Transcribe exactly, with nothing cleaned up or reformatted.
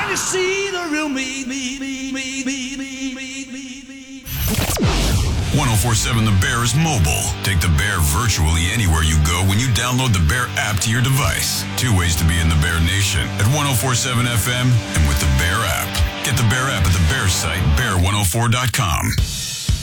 Everybody see the real me, me, me, me, me, me, me, me, me. ten forty-seven The Bear is mobile. Take The Bear virtually anywhere you go when you download The Bear app to your device. Two ways to be in the Bear Nation at ten forty-seven F M and with the Bear app. Get the Bear app at the Bear site, bear one oh four dot com.